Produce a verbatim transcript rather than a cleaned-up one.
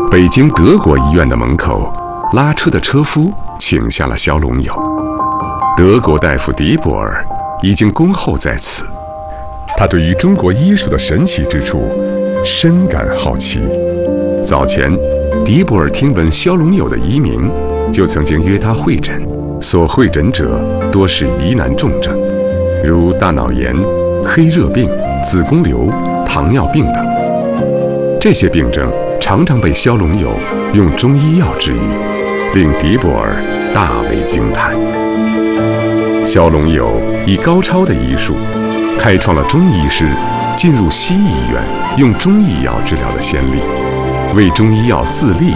北京德国医院的门口，拉车的车夫请下了肖龙友。德国大夫迪博尔已经恭候在此，他对于中国医术的神奇之处深感好奇。早前，迪博尔听闻肖龙友的遗名，就曾经约他会诊。所会诊者多是疑难重症，如大脑炎、黑热病、子宫瘤、糖尿病等。这些病症常常被肖龙友用中医药治愈，令迪博尔大为惊叹。肖龙友以高超的医术，开创了中医师进入西医院用中医药治疗的先例，为中医药自立